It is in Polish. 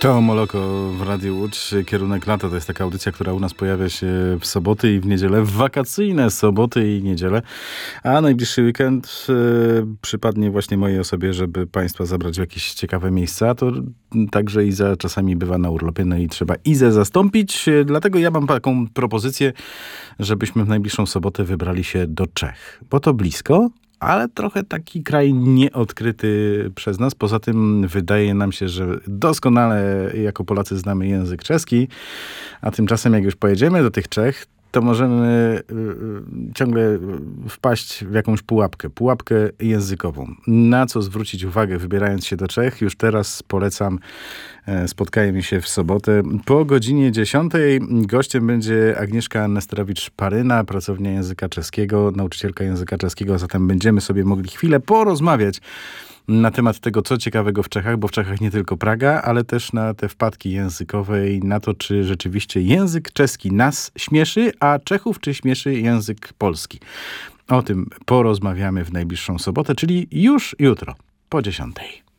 To Moloko w Radiu Łódź. Kierunek Lata to jest taka audycja, która u nas pojawia się w soboty i w niedzielę, w wakacyjne soboty i niedzielę. A najbliższy weekend przypadnie właśnie mojej osobie, żeby Państwa zabrać w jakieś ciekawe miejsca. To także Iza czasami bywa na urlopie, no i trzeba Izę zastąpić. Dlatego ja mam taką propozycję, żebyśmy w najbliższą sobotę wybrali się do Czech. Bo to blisko, ale trochę taki kraj nieodkryty przez nas. Poza tym wydaje nam się, że doskonale jako Polacy znamy język czeski, a tymczasem jak już pojedziemy do tych Czech, to możemy ciągle wpaść w jakąś pułapkę językową. Na co zwrócić uwagę, wybierając się do Czech? Już teraz polecam spotkanie mi się w sobotę po godzinie 10. Gościem będzie Agnieszka Nesterowicz-Paryna, pracownia języka czeskiego, nauczycielka języka czeskiego, zatem będziemy sobie mogli chwilę porozmawiać na temat tego, co ciekawego w Czechach, bo w Czechach nie tylko Praga, ale też na te wpadki językowe i na to, czy rzeczywiście język czeski nas śmieszy, a Czechów czy śmieszy język polski. O tym porozmawiamy w najbliższą sobotę, czyli już jutro po 10.